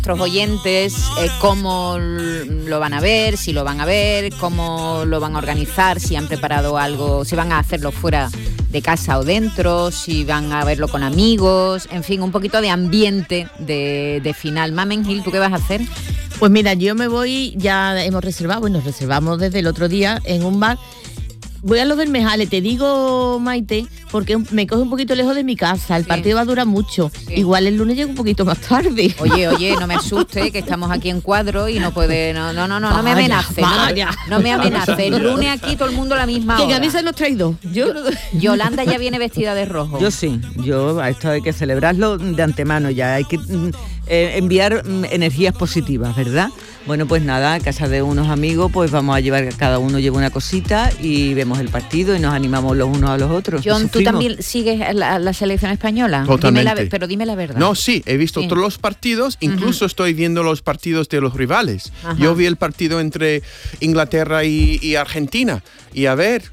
nuestros oyentes cómo lo van a ver, si lo van a ver, cómo lo van a organizar, si han preparado algo, si van a hacerlo fuera de casa o dentro, si van a verlo con amigos, en fin, un poquito de ambiente de final. Mamen Gil, ¿tú qué vas a hacer? Pues mira, yo me voy, ya hemos reservado, nos reservamos desde el otro día en un bar. Voy a los Bermejales, te digo, Maite, porque me coge un poquito lejos de mi casa, el partido va a durar mucho. Sí. Igual el lunes llega un poquito más tarde. Oye, no me asuste, que estamos aquí en cuadro y no puede, no me amenace. No me amenace. El lunes aquí todo el mundo a la misma hora. Que avisen los traidores. Yolanda ya viene vestida de rojo. Yo sí, esto hay que celebrarlo de antemano ya, hay que enviar energías positivas, ¿verdad? Bueno, pues nada, a casa de unos amigos, pues vamos a llevar, cada uno lleva una cosita y vemos el partido y nos animamos los unos a los otros. John, ¿tú también sigues la selección española? Totalmente. Pero dime la verdad. No, sí, he visto todos los partidos, incluso estoy viendo los partidos de los rivales. Ajá. Yo vi el partido entre Inglaterra y Argentina. Y a mí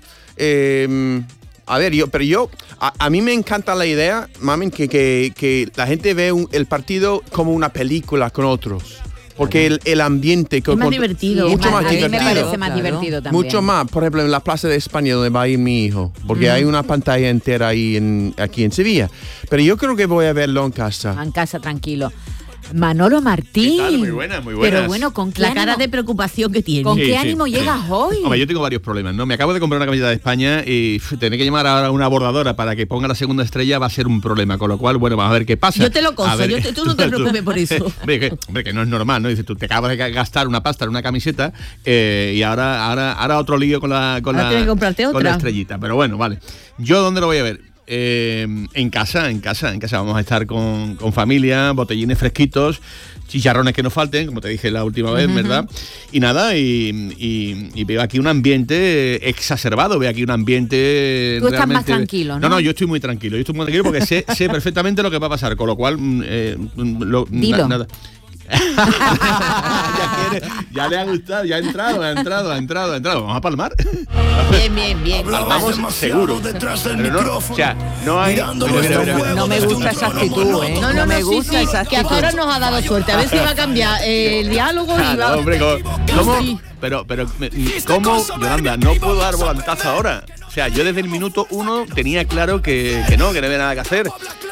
me encanta la idea, Mamen, que la gente ve el partido como una película con otros. Porque el ambiente... Es más divertido. Mucho más divertido. divertido. A mí me parece más divertido también. Mucho más. Por ejemplo, en la Plaza de España, donde va a ir mi hijo. Porque hay una pantalla entera ahí aquí en Sevilla. Pero yo creo que voy a verlo en casa. En casa, tranquilo. Manolo Martín. ¿Qué tal? Muy buenas. Pero bueno, ¿con qué la ánimo? cara de preocupación que tiene. ¿Con qué ánimo llegas hoy? Hombre, yo tengo varios problemas, ¿no? Me acabo de comprar una camiseta de España y tener que llamar ahora a una bordadora para que ponga la segunda estrella va a ser un problema, con lo cual, bueno, vamos a ver qué pasa. Yo te lo cojo, tú no te preocupes por eso. Hombre, que no es normal, ¿no? Dices, tú te acabas de gastar una pasta en una camiseta y ahora otro lío con la tienes que comprarte otra. Con la estrellita, pero bueno, vale. ¿Yo dónde lo voy a ver? En casa vamos a estar con familia, botellines fresquitos, chicharrones que no falten, como te dije la última vez, ¿verdad? Y nada, y veo aquí un ambiente exacerbado, veo aquí un ambiente... Tú estás más tranquilo, ¿no? No, yo estoy muy tranquilo porque sé perfectamente lo que va a pasar, con lo cual... Dilo. Nada. ya le ha gustado, ya ha entrado. Vamos a palmar. Bien. Vamos seguro. No hay. No me gusta esa actitud, ¿eh? No me gusta esa actitud. Que ahora nos ha dado suerte. A ver si va a cambiar el diálogo y va. Hombre, ¿cómo? Pero, ¿cómo, Yolanda? No puedo dar volantazo ahora. O sea, yo desde el minuto 1 tenía claro que no había nada que hacer.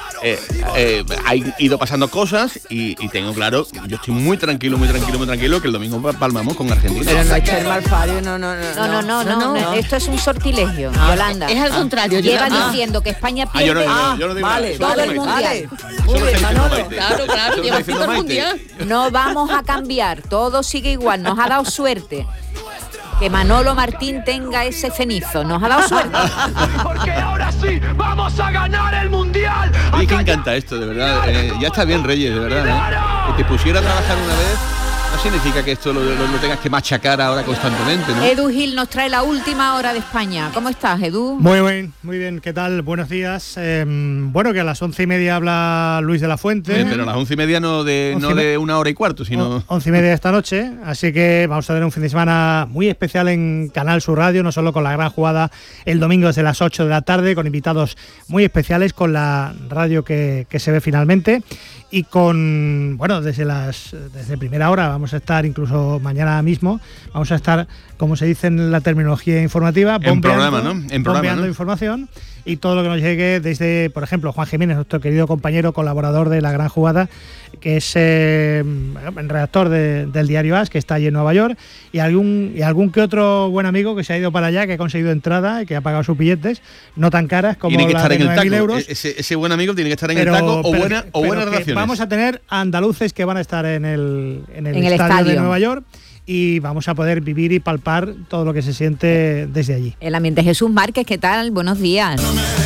Ha ido pasando cosas y tengo claro, yo estoy muy tranquilo que el domingo palmamos con Argentina. Pero no hay que ser malfario, no. No. Esto es un sortilegio, Yolanda. Es al contrario. Lleva diciendo que España pierde yo no digo vale, nada. todo el mundial. Muy bien, Manolo. Claro, lleva todo el mundial. No vamos a cambiar, todo sigue igual, nos ha dado suerte. Que Manolo Martín tenga ese cenizo, nos ha dado suerte. Porque ahora sí vamos a ganar el mundial. Oye, que encanta esto, de verdad. Ya está bien, Reyes, de verdad. Que te pusiera a trabajar una vez no significa que esto lo tengas que machacar ahora constantemente, ¿no? Edu Gil nos trae la última hora de España. ¿Cómo estás, Edu? Muy bien, ¿qué tal? Buenos días. Bueno, que a las 11:30 habla Luis de la Fuente. Pero a las 11:30 no de 1 hora y cuarto, sino... 11:30 esta noche, así que vamos a tener un fin de semana muy especial en Canal Sur Radio, no solo con la gran jugada el domingo desde las 8 de la tarde, con invitados muy especiales, con la radio que se ve finalmente, y con, bueno, desde primera hora vamos a estar, incluso mañana mismo, vamos a estar, como se dice en la terminología informativa, bombeando información, y todo lo que nos llegue desde, por ejemplo, Juan Jiménez, nuestro querido compañero, colaborador de La Gran Jugada, que es redactor del diario AS, que está allí en Nueva York, y algún que otro buen amigo que se ha ido para allá, que ha conseguido entrada y que ha pagado sus billetes, no tan caras como tiene que las estar de en el 9.000 taco. euros. Ese buen amigo tiene que estar en el taco o buenas relaciones. Vamos a tener andaluces que van a estar en el estadio de Nueva York, y vamos a poder vivir y palpar todo lo que se siente desde allí. El ambiente. Jesús Márquez, ¿qué tal? Buenos días.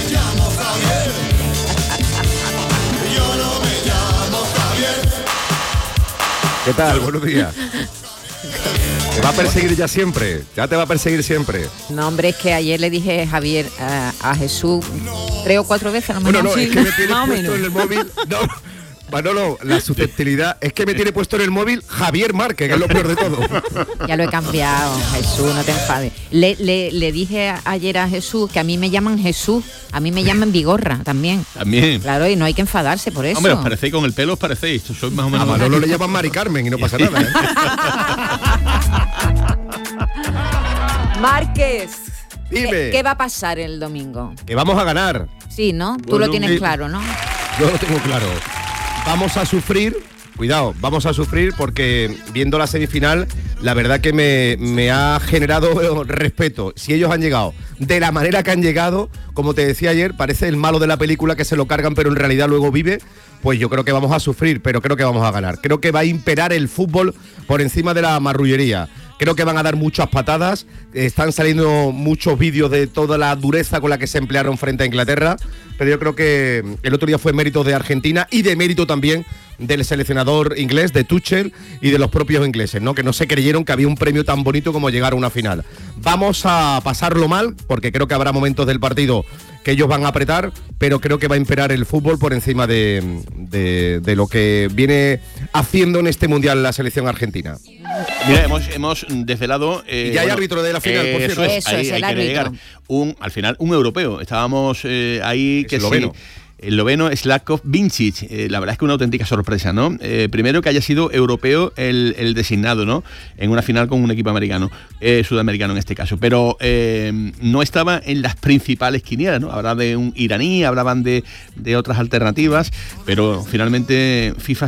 ¿Qué tal? Buenos días. Te va a perseguir ya siempre, ya te va a perseguir siempre. No, hombre, es que ayer le dije, Javier, a Jesús 3 o 4 veces, a lo mejor. Bueno, no, sí, es que me tienes más o puesto menos. en el móvil. Manolo, la susceptibilidad es que me tiene puesto en el móvil Javier Márquez, que es lo peor de todo. Ya lo he cambiado, Jesús, no te enfades. Le dije ayer a Jesús que a mí me llaman Jesús, a mí me llaman Vigorra también. También. Claro, y no hay que enfadarse por eso. Hombre, os parecéis con el pelo, os parecéis. Sois más o menos. A Manolo le llaman Mari Carmen y no pasa nada, ¿eh? Márquez, Dime. ¿qué va a pasar el domingo? Que vamos a ganar. Sí, ¿no? Tú Bueno, lo tienes sí. claro, ¿no? Yo lo tengo claro. Vamos a sufrir, cuidado, vamos a sufrir porque viendo la semifinal, la verdad que me ha generado respeto. Si ellos han llegado de la manera que han llegado, como te decía ayer, parece el malo de la película que se lo cargan pero en realidad luego vive, pues yo creo que vamos a sufrir, pero creo que vamos a ganar. Creo que va a imperar el fútbol por encima de la marrullería. Creo que van a dar muchas patadas, están saliendo muchos vídeos de toda la dureza con la que se emplearon frente a Inglaterra, pero yo creo que el otro día fue mérito de Argentina y de mérito también del seleccionador inglés, de Tuchel, y de los propios ingleses, ¿no? Que no se creyeron que había un premio tan bonito como llegar a una final. Vamos a pasarlo mal, porque creo que habrá momentos del partido que ellos van a apretar, pero creo que va a imperar el fútbol por encima de lo que viene haciendo en este Mundial la selección argentina. Mira, hemos desvelado... y ya hay árbitro de la final, por cierto. Eso Ahí es, hay el que árbitro. llegar. Al final, un europeo. Estábamos ahí... que Esloveno. sí. El esloveno Slavko Vincic, la verdad es que una auténtica sorpresa, ¿no? Primero que haya sido europeo el designado, ¿no? En una final con un equipo americano, sudamericano en este caso, pero no estaba en las principales quinielas, ¿no? Hablaban de un iraní, hablaban de otras alternativas, pero finalmente FIFA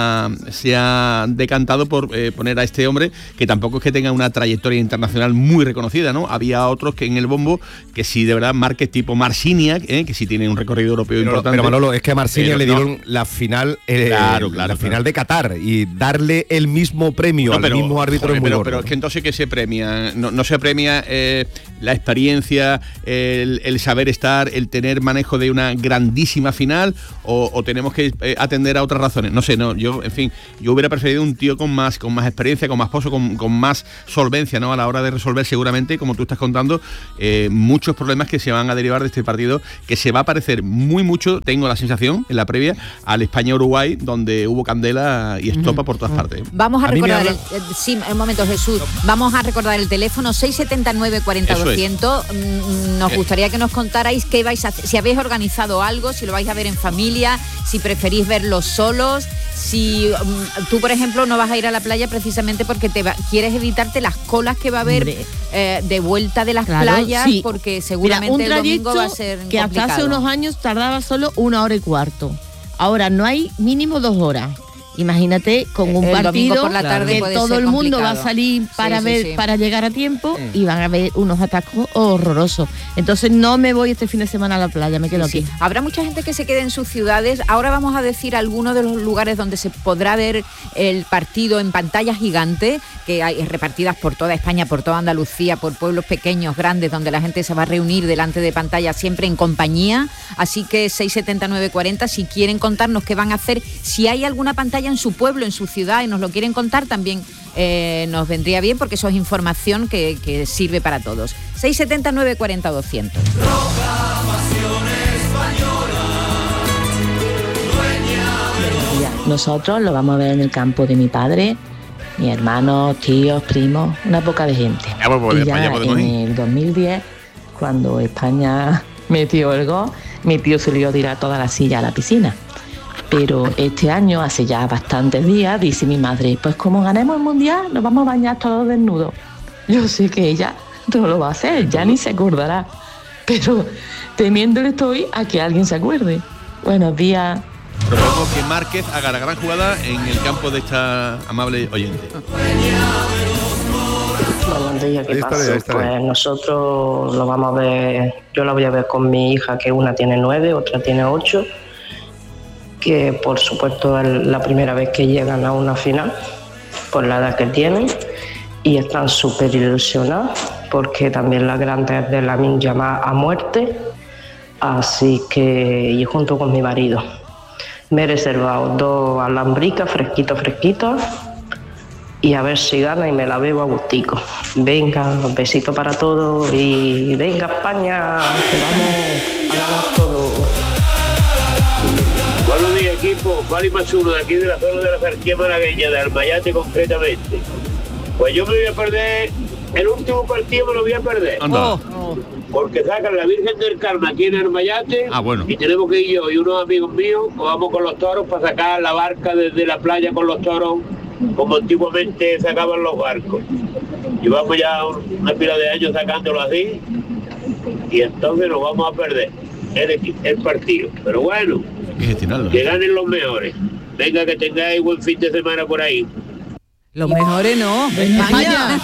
se ha decantado por poner a este hombre, que tampoco es que tenga una trayectoria internacional muy reconocida, ¿no? Había otros que en el bombo, que sí de verdad Márquez tipo Marciniak, que sí tiene un recorrido europeo importante. Pero Manolo, es que a Marciniak Pero le no. dieron la final, Claro, final de Qatar, y darle el mismo premio al mismo árbitro es muy gordo. Pero es que entonces ¿qué se premia? No se premia la experiencia, el saber estar, el tener manejo de una grandísima final, o tenemos que atender a otras razones. No sé, yo hubiera preferido un tío con más experiencia, con más pozo, con más solvencia, ¿no? A la hora de resolver seguramente, como tú estás contando, muchos problemas que se van a derivar de este partido, que se va a parecer mucho, tengo la sensación, en la previa, al España-Uruguay, donde hubo candela y estopa por todas partes. Vamos a A mí me recordar, habla- sí, un momento, Jesús, vamos a recordar el teléfono 679 40 Eso es. 200. Nos gustaría que nos contarais qué vais a hacer, si habéis organizado algo, si lo vais a ver en familia, si preferís verlo solos, si tú, por ejemplo, no vas a ir a la playa precisamente porque quieres evitarte las colas que va a haber de vuelta de las Claro, playas, sí. porque seguramente Mira, un el domingo trayecto va a ser que hasta hace complicado. unos años tardaba solo 1 hora y cuarto. Ahora no hay mínimo 2 horas. Imagínate con un El domingo partido por la tarde que puede todo ser el mundo va a complicado. salir para Sí, ver, sí. para llegar a tiempo, y van a haber unos atascos horrorosos. Entonces no me voy este fin de semana a la playa, me quedo Sí. aquí. Habrá mucha gente que se quede en sus ciudades. Ahora vamos a decir algunos de los lugares donde se podrá ver el partido en pantalla gigante, que hay repartidas por toda España, por toda Andalucía, por pueblos pequeños, grandes, donde la gente se va a reunir delante de pantalla siempre en compañía. Así que 67940, si quieren contarnos qué van a hacer, si hay alguna pantalla en su pueblo, en su ciudad, y nos lo quieren contar, también nos vendría bien, porque eso es información que sirve para todos. 67940 200. Nosotros lo vamos a ver en el campo de mi padre, mi hermano, tíos, primos, una poca de gente. Ya, pues, Y para allá ya podemos en ir. el 2010, cuando España metió el gol, mi tío se lió a tirar toda la silla a la piscina. Pero este año, hace ya bastantes días, dice mi madre, pues como ganemos el Mundial, nos vamos a bañar todos desnudos. Yo sé que ella no lo va a hacer, ya ni se acordará. Pero temiéndole estoy a que alguien se acuerde. Buenos días. Propongo que Márquez haga la gran jugada en el campo de esta amable oyente. Buenos días, ¿qué Ahí estaré, pasa? ahí estaré. Pues nosotros lo vamos a ver, yo lo voy a ver con mi hija, que una tiene 9, otra tiene 8, que por supuesto es la primera vez que llegan a una final, por la edad que tienen, y están súper ilusionadas, porque también la grande es de la Yamal a muerte, así que, y junto con mi marido. Me he reservado 2 alambricas fresquitos, y a ver si gana y me la bebo a gustico. Venga, un besito para todos y venga España, que vamos a ganar todo. Buenos días, equipo. equipo, Fali más uno de aquí de la zona de la Zarquía malagueña, de Almayate concretamente. Pues yo me voy a perder, el último partido me lo voy a perder. Porque sacan la Virgen del Carmen aquí en Almayate y tenemos que ir yo y unos amigos míos, pues vamos con los toros para sacar la barca desde la playa con los toros, como antiguamente sacaban los barcos. Llevamos ya una pila de años sacándolo así y entonces nos vamos a perder el partido. Pero bueno, que ganen los mejores. Venga, que tengáis buen fin de semana por ahí. Los mejores no, España.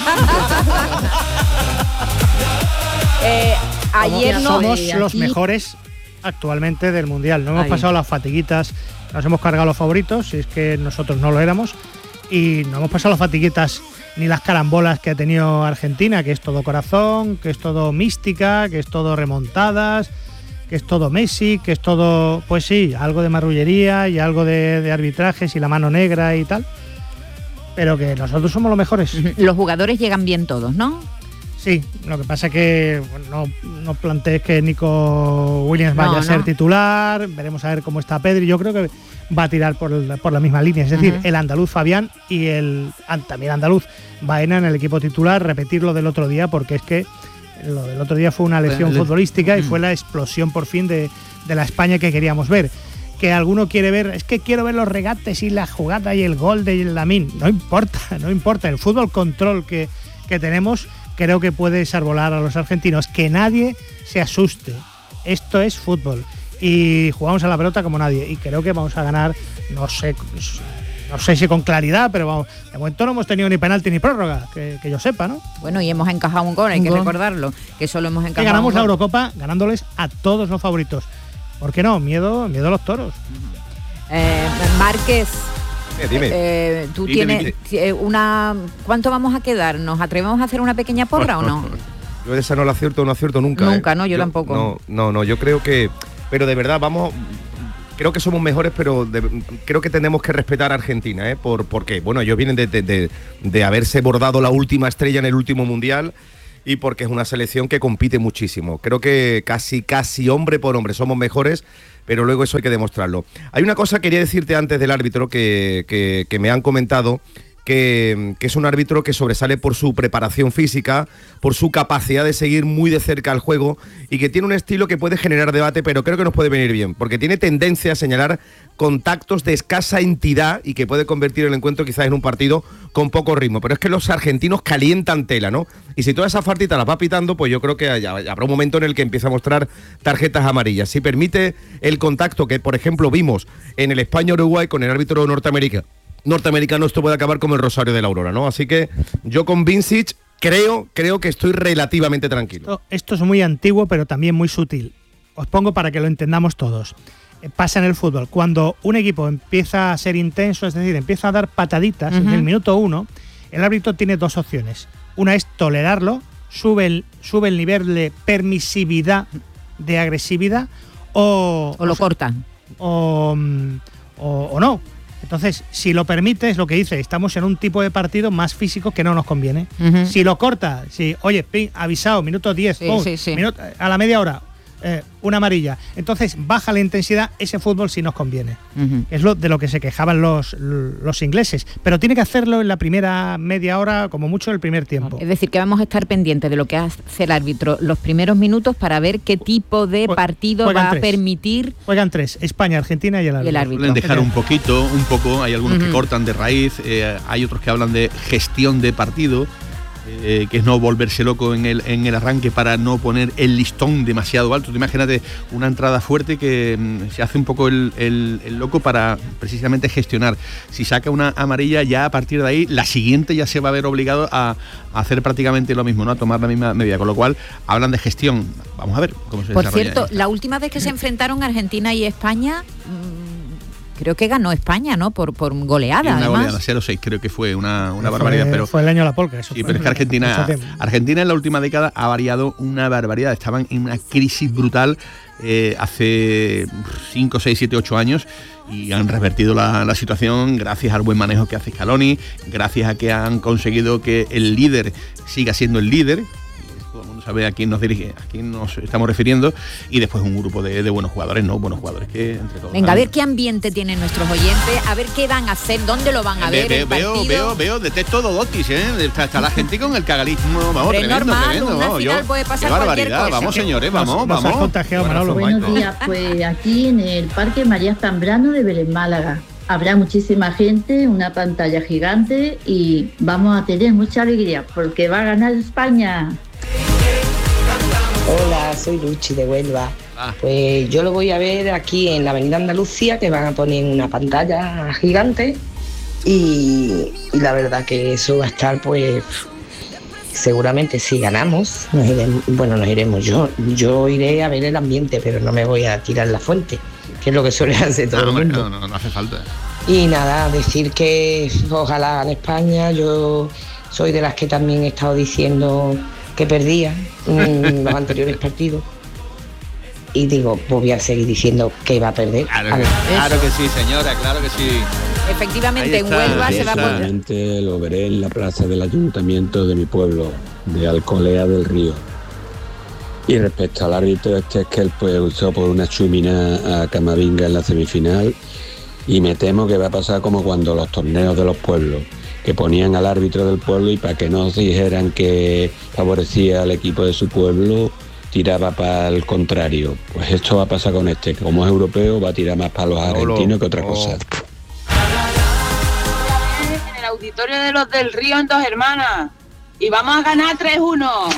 Ayer somos los mejores actualmente del Mundial. No hemos pasado las fatiguitas, nos hemos cargado los favoritos, si es que nosotros no lo éramos, y no hemos pasado las fatiguitas ni las carambolas que ha tenido Argentina, que es todo corazón, que es todo mística, que es todo remontadas, que es todo Messi, que es todo, pues sí, algo de marrullería y algo de arbitrajes y la mano negra y tal, pero que nosotros somos los mejores. Los jugadores llegan bien todos, ¿no? Sí, lo que pasa es que no plantees que Nico Williams vaya a ser titular, veremos a ver cómo está Pedri, yo creo que va a tirar por la misma línea, es decir, el andaluz Fabián y el también andaluz Baena en el equipo titular, repetir lo del otro día, porque es que lo del otro día fue una lesión futbolística y fue la explosión por fin de la España que queríamos ver. Que alguno quiere ver, es que quiero ver los regates y la jugada y el gol de Lamine, no importa, el fútbol control que tenemos creo que puede desarbolar a los argentinos, que nadie se asuste, esto es fútbol y jugamos a la pelota como nadie y creo que vamos a ganar, no sé si con claridad, pero vamos, de momento no hemos tenido ni penalti ni prórroga, que yo sepa, ¿no? Bueno, y hemos encajado un gol, hay que recordarlo, que solo hemos encajado. Que ganamos la Eurocopa ganándoles a todos los favoritos. ¿Por qué no? Miedo a los toros. Márquez, dime. tú tienes una... ¿Cuánto vamos a quedar? ¿Nos atrevemos a hacer una pequeña porra o no? Yo de esa no acierto nunca. Nunca, ¿no? Yo tampoco. No, yo creo que... Pero de verdad, creo que somos mejores, pero creo que tenemos que respetar a Argentina, porque, bueno, ellos vienen de haberse bordado la última estrella en el último Mundial y porque es una selección que compite muchísimo. Creo que casi hombre por hombre somos mejores, pero luego eso hay que demostrarlo. Hay una cosa que quería decirte antes del árbitro que me han comentado, que es un árbitro que sobresale por su preparación física, por su capacidad de seguir muy de cerca el juego y que tiene un estilo que puede generar debate, pero creo que nos puede venir bien, porque tiene tendencia a señalar contactos de escasa entidad y que puede convertir el encuentro quizás en un partido con poco ritmo. Pero es que los argentinos calientan tela, ¿no? Y si toda esa fartita la va pitando, pues yo creo que habrá un momento en el que empieza a mostrar tarjetas amarillas. Si permite el contacto que, por ejemplo, vimos en el España-Uruguay con el árbitro norteamericano, esto puede acabar como el Rosario de la Aurora, ¿no? Así que yo con Vincic creo que estoy relativamente tranquilo. Esto es muy antiguo, pero también muy sutil. Os pongo para que lo entendamos todos. Pasa en el fútbol. Cuando un equipo empieza a ser intenso, es decir, empieza a dar pataditas en el minuto 1, el árbitro tiene dos opciones. Una es tolerarlo, sube el nivel de permisividad, de agresividad, o lo cortan. O no. Entonces, si lo permite, es lo que dice, estamos en un tipo de partido más físico que no nos conviene. Si lo corta, oye, avisado, minuto 10, a la media hora, una amarilla. Entonces, baja la intensidad, ese fútbol sí nos conviene. Es de lo que se quejaban los ingleses. Pero tiene que hacerlo en la primera media hora, como mucho el primer tiempo. Es decir, que vamos a estar pendientes de lo que hace el árbitro los primeros minutos para ver qué tipo de partido va a permitir. Juegan tres, España, Argentina y el árbitro. Pueden dejar un poco, hay algunos que cortan de raíz, hay otros que hablan de gestión de partido, que es no volverse loco en el arranque para no poner el listón demasiado alto. Tú imagínate una entrada fuerte que se hace un poco el loco para precisamente gestionar. Si saca una amarilla, ya a partir de ahí la siguiente ya se va a ver obligado a hacer prácticamente lo mismo, ¿no? A tomar la misma medida, con lo cual hablan de gestión. Vamos a ver cómo se desarrolla. Por cierto, la última vez que se enfrentaron Argentina y España, creo que ganó España, ¿no? Por goleada, una además. Goleada, 0-6, creo que fue una barbaridad. Pero fue el año de la polca, eso. Sí, pero es que Argentina en la última década ha variado una barbaridad. Estaban en una crisis brutal hace 5, 6, 7, 8 años y han revertido la situación gracias al buen manejo que hace Scaloni, gracias a que han conseguido que el líder siga siendo el líder. sabe a quién nos dirige, a quién nos estamos refiriendo, y después un grupo de buenos jugadores, ¿no? Buenos jugadores que entre todos. Venga, a ver qué ambiente tienen nuestros oyentes, a ver qué van a hacer, dónde lo van a ver. Veo, detecto dodotis, ¿eh? Está la gente con el cagalismo, vamos, pero tremendo, normal, tremendo. Una final puede pasar qué barbaridad, cosa. Vamos, señores, vamos. Nos has contagiado, Manolo. Buenos días, pues aquí en el Parque María Zambrano de Belén, Málaga. Habrá muchísima gente, una pantalla gigante y vamos a tener mucha alegría porque va a ganar España. Hola, soy Luchi de Huelva. Pues yo lo voy a ver aquí en la Avenida Andalucía, que van a poner una pantalla gigante y la verdad que eso va a estar, pues seguramente si ganamos, nos iremos. Yo iré a ver el ambiente, pero no me voy a tirar la fuente, que es lo que suele hacer todo el mundo. No hace falta. Y nada, decir que ojalá gane España. Yo soy de las que también he estado diciendo que perdía los anteriores partidos. Y digo, pues voy a seguir diciendo que va a perder. Claro que sí, señora, claro que sí. Efectivamente, en Huelva se va a poner. Lo veré en la plaza del ayuntamiento de mi pueblo, de Alcolea del Río. Y respecto al árbitro, es que él pues usó por una chumina a Camavinga en la semifinal, y me temo que va a pasar como cuando los torneos de los pueblos, que ponían al árbitro del pueblo y para que no se dijeran que favorecía al equipo de su pueblo, tiraba para el contrario. Pues esto va a pasar con este, que como es europeo va a tirar más para los argentinos que otra cosa. En el auditorio de los del Río en Dos Hermanas y vamos a ganar 3-1. ¡Vamos!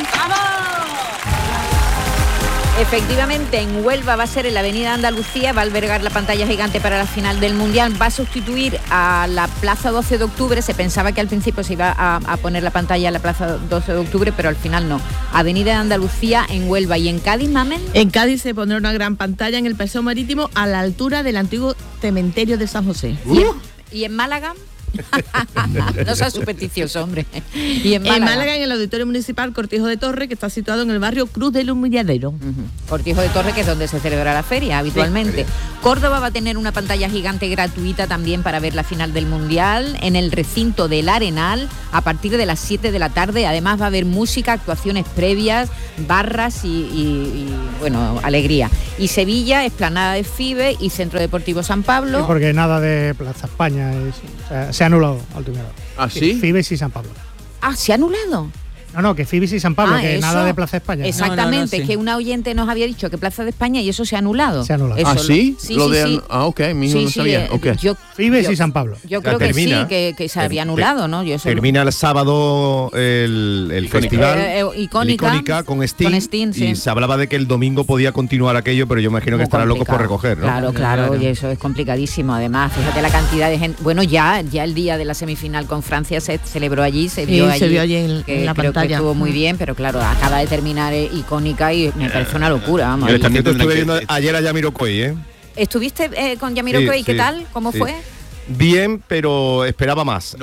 Efectivamente, en Huelva va a ser en la Avenida Andalucía, va a albergar la pantalla gigante para la final del Mundial, va a sustituir a la Plaza 12 de Octubre, se pensaba que al principio se iba a poner la pantalla en la Plaza 12 de Octubre, pero al final no. Avenida Andalucía en Huelva. ¿Y en Cádiz, Mamen? En Cádiz se pondrá una gran pantalla en el Paseo Marítimo a la altura del antiguo cementerio de San José. ¿Y en Málaga? No seas supersticioso, hombre. ¿Y en Málaga? En el Auditorio Municipal Cortijo de Torre, que está situado en el barrio Cruz del Humilladero. Cortijo de Torre, que es donde se celebra la feria habitualmente. Sí. Córdoba va a tener una pantalla gigante gratuita también para ver la final del Mundial en el recinto del Arenal a partir de las 7 de la tarde. Además va a haber música, actuaciones previas, barras y bueno, alegría. Y Sevilla, Explanada de FIBE y Centro Deportivo San Pablo. Sí, porque nada de Plaza España se ha anulado al último. ¿Ah, sí? Fibes y San Pablo. Ah, ¿se ha anulado? No, que Fibes y San Pablo, que eso, nada de Plaza España. Exactamente, sí. Que una oyente nos había dicho que Plaza de España y eso se ha anulado. Se ha anulado. Eso ¿Sí? Sí, lo de sí. ok, no sabía. Okay. Fibes y San Pablo. Yo creo termina, que sí, que se había anulado, ¿no? Yo termina el sábado el festival Icónica con Sting, sí. Y se hablaba de que el domingo podía continuar aquello, pero yo imagino que estarán locos por recoger, ¿no? Claro, y eso es complicadísimo. Además, fíjate la cantidad de gente. Bueno, ya el día de la semifinal con Francia se celebró allí, se vio allí en la pantalla. Que estuvo muy bien, pero claro, acaba de terminar Icónica y me parece una locura, vamos. Yo también estuve viendo ayer a Jamiroquai, ¿eh? ¿Estuviste con Jamiroquai? Sí, ¿Qué tal? ¿Cómo fue? Bien, pero esperaba más.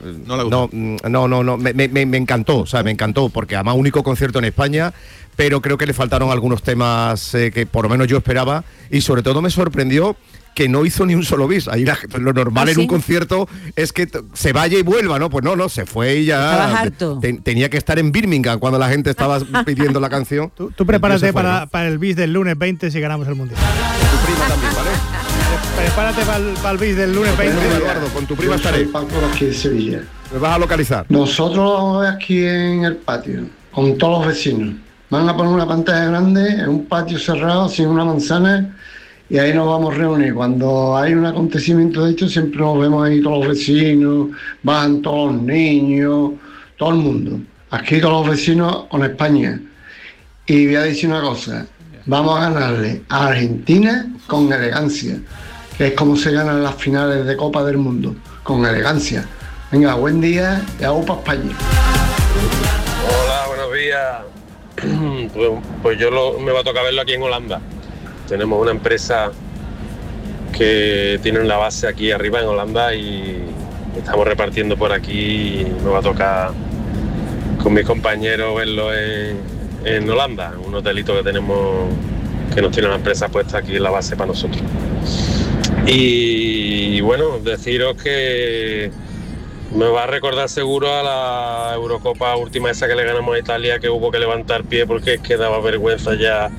Me encantó, o sea, me encantó, porque además único concierto en España, pero creo que le faltaron algunos temas que por lo menos yo esperaba, y sobre todo me sorprendió que no hizo ni un solo bis. Ahí lo normal en un concierto es que se vaya y vuelva, ¿no? Pues no, se fue y ya... Estabas harto. Tenía que estar en Birmingham cuando la gente estaba pidiendo la canción. Tú prepárate para el bis del lunes 20 si ganamos el Mundial. Tu prima también, ¿vale? Prepárate para el bis del lunes 20. Eduardo, con tu prima estaré. Soy Paco aquí de Sevilla. ¿Me vas a localizar? Nosotros lo vamos a ver aquí en el patio, con todos los vecinos. Van a poner una pantalla grande en un patio cerrado, sin una manzana, y ahí nos vamos a reunir. Cuando hay un acontecimiento de hecho, siempre nos vemos ahí todos los vecinos, van todos los niños, todo el mundo. Aquí todos los vecinos con España. Y voy a decir una cosa, vamos a ganarle a Argentina con elegancia, que es como se ganan las finales de Copa del Mundo, con elegancia. Venga, buen día y a UPA España. Hola, buenos días. Pues me va a tocar verlo aquí en Holanda. Tenemos una empresa que tiene una base aquí arriba en Holanda y estamos repartiendo por aquí. Me va a tocar con mis compañeros verlo en Holanda, un hotelito que tenemos, que nos tiene la empresa puesta aquí en la base para nosotros. Y bueno, deciros que Me va a recordar seguro a la Eurocopa última esa que le ganamos a Italia, que hubo que levantar pie porque es que daba vergüenza ya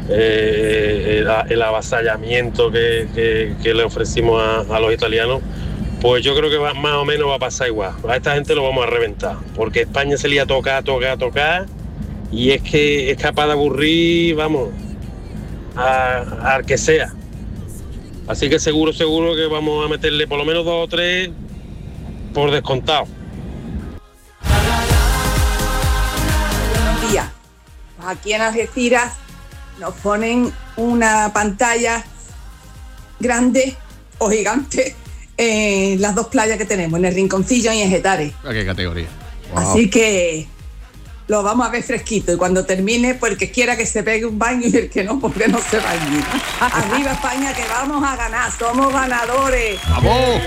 el avasallamiento que le ofrecimos a los italianos. Pues yo creo que más o menos va a pasar igual. A esta gente lo vamos a reventar, porque España se lía a tocar, y es que es capaz de aburrir, vamos, al que sea. Así que seguro que vamos a meterle por lo menos 2 o 3 por descontado. Buenos días. Pues aquí en Algeciras nos ponen una pantalla grande o gigante en las 2 playas que tenemos, en el Rinconcillo y en Getares. ¿A qué categoría? Wow. Así que lo vamos a ver fresquito y cuando termine, pues el que quiera que se pegue un baño y el que no, porque no se bañe. Arriba España, que vamos a ganar, somos ganadores. ¡Vamos!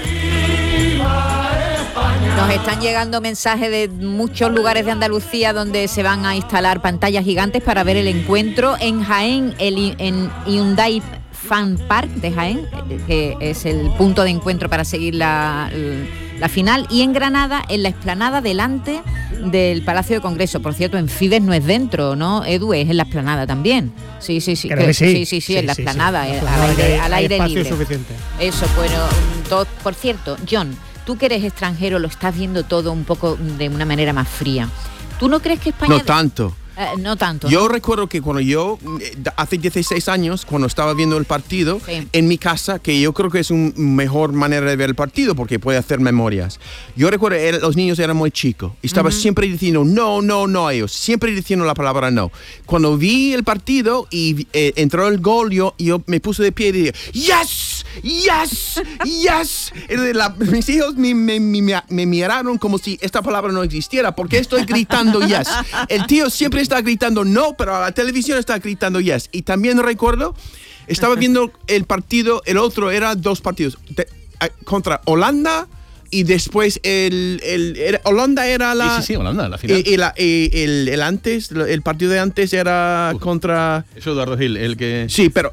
Nos están llegando mensajes de muchos lugares de Andalucía donde se van a instalar pantallas gigantes para ver el encuentro. En Jaén, en Hyundai Fan Park de Jaén, que es el punto de encuentro para seguir la final, y en Granada, en la explanada delante del Palacio de Congreso. Por cierto, en Fides no es dentro, ¿no, Edu? Es en la explanada también. Sí, en la explanada, al aire libre. Suficiente. Eso, bueno, por cierto, John, tú que eres extranjero lo estás viendo todo un poco de una manera más fría. ¿Tú no crees que España... No tanto. No tanto. Yo recuerdo que cuando yo, hace 16 años, cuando estaba viendo el partido, en mi casa, que yo creo que es una mejor manera de ver el partido porque puede hacer memorias. Yo recuerdo que los niños eran muy chicos y estaba siempre diciendo no a ellos, siempre diciendo la palabra no. Cuando vi el partido y entró el gol, yo me puse de pie y dije, ¡Yes! ¡Yes! ¡Yes! Mis hijos me miraron como si esta palabra no existiera. ¿Por qué estoy gritando yes? El tío siempre está gritando no, pero a la televisión está gritando yes. Y también recuerdo, estaba viendo el partido, el otro era 2 partidos, contra Holanda y después Holanda era la... Sí, Holanda, la final. El partido de antes era contra... Eso Eduardo Gil, el que... Sí, pero...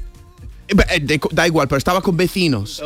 Da igual, pero estaba con vecinos.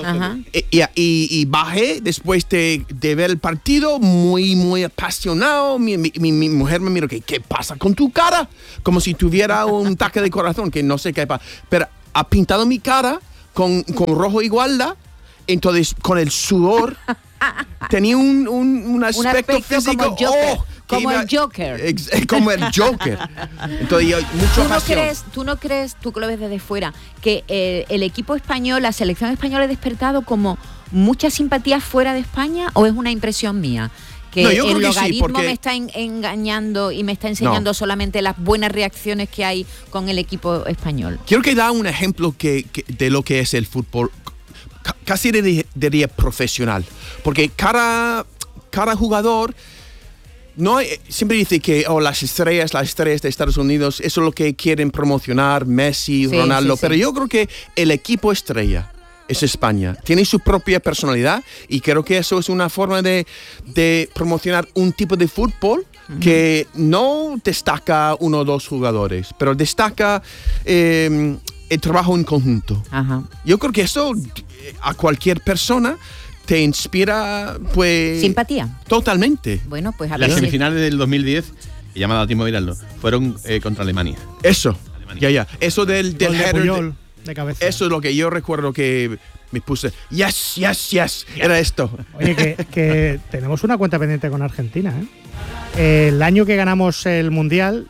Y bajé después de ver el partido muy apasionado. Mi mujer me miró, ¿qué pasa con tu cara? Como si tuviera un ataque de corazón, que no sé qué pasa. Pero ha pintado mi cara con rojo igualdad. Entonces, con el sudor, tenía un aspecto físico... Como el Joker. Como el Joker. Entonces, mucho pasión. ¿Tú no crees, tú que lo ves desde fuera, que el equipo español, la selección española ha despertado como mucha simpatía fuera de España, o es una impresión mía? Que el logaritmo me está engañando y me está enseñando solamente las buenas reacciones que hay con el equipo español. Quiero que da un ejemplo de lo que es el fútbol, casi diría profesional. Porque cada jugador... No, siempre dice que las estrellas de Estados Unidos, eso es lo que quieren promocionar, Messi, Ronaldo, pero yo creo que el equipo estrella es España. Tiene su propia personalidad y creo que eso es una forma de promocionar un tipo de fútbol que no destaca 1 o 2 jugadores, pero destaca el trabajo en conjunto. Yo creo que eso a cualquier persona te inspira, pues... ¿Simpatía? Totalmente. Bueno, pues... Las semifinales del 2010, que ya me ha dado tiempo de mirarlo, fueron contra Alemania. Eso, ya. Eso del header de cabeza. Eso es lo que yo recuerdo que me puse. Yes. Era esto. Oye, que tenemos una cuenta pendiente con Argentina, ¿eh? El año que ganamos el Mundial,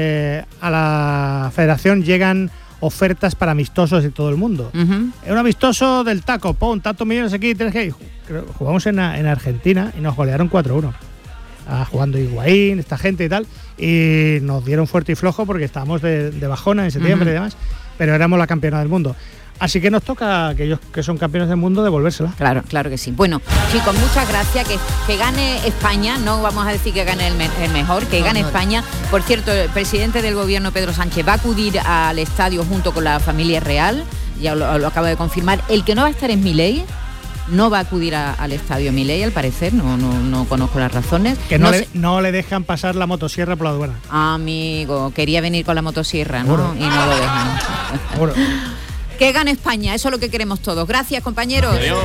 a la federación llegan ofertas para amistosos de todo el mundo. Es un amistoso del taco, pon tantos millones aquí, tienes que ir. Jugamos en Argentina y nos golearon 4-1. Jugando Higuaín, esta gente y tal, y nos dieron fuerte y flojo porque estábamos de bajona en septiembre y demás, pero éramos la campeona del mundo. Así que nos toca a aquellos que son campeones del mundo devolvérsela. Claro que sí. Bueno, chicos, muchas gracias. Que gane España, no vamos a decir que gane el mejor, que gane España. Por cierto, el presidente del gobierno, Pedro Sánchez, va a acudir al estadio junto con la familia real, ya lo acabo de confirmar. El que no va a estar es Milei. No va a acudir al estadio Milei, al parecer, no conozco las razones. Que no le dejan pasar la motosierra por la aduana. Amigo, quería venir con la motosierra, ¿no? Y no lo dejan. Que gane España, eso es lo que queremos todos. Gracias, compañeros. Adiós.